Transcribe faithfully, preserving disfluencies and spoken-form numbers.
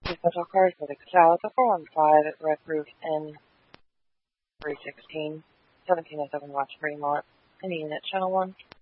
Special cars for the Catalyst four one five at Red Roof in three sixteen, seventeen oh seven Watch Fremont, in the unit channel one.